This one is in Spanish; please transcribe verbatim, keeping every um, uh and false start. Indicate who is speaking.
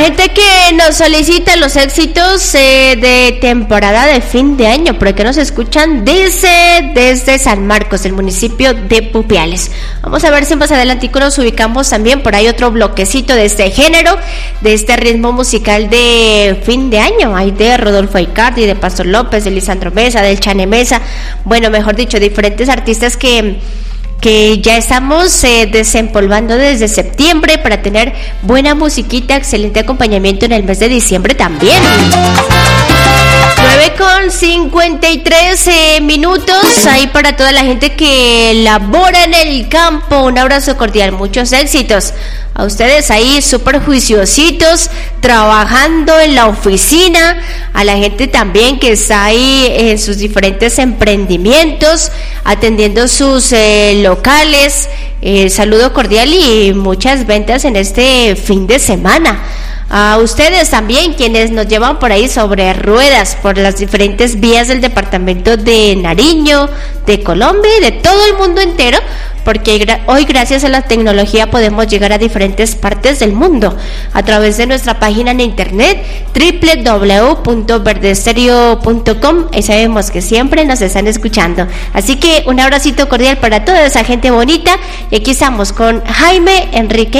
Speaker 1: gente que nos solicita los éxitos eh, de temporada de fin de año, porque nos escuchan desde, desde San Marcos, el municipio de Pupiales. Vamos a ver si más adelante nos ubicamos también por ahí otro bloquecito de este género, de este ritmo musical de fin de año. Hay de Rodolfo Icardi, de Pastor López, de Lisandro Mesa, del Chane Mesa, bueno, mejor dicho, diferentes artistas que... que ya estamos eh, desempolvando desde septiembre para tener buena musiquita, excelente acompañamiento en el mes de diciembre también. nueve con cincuenta y tres eh, minutos ahí para toda la gente que labora en el campo. Un abrazo cordial, muchos éxitos a ustedes ahí súper juiciositos, trabajando en la oficina, a la gente también que está ahí en sus diferentes emprendimientos, atendiendo sus eh, locales. Eh, saludo cordial y muchas ventas en este fin de semana. A ustedes también, quienes nos llevan por ahí sobre ruedas por las diferentes vías del departamento de Nariño, de Colombia y de todo el mundo entero, porque hoy gracias a la tecnología podemos llegar a diferentes partes del mundo a través de nuestra página en internet doble u doble u doble u punto verde stereo punto com, y sabemos que siempre nos están escuchando, así que un abracito cordial para toda esa gente bonita, y aquí estamos con Jaime Enrique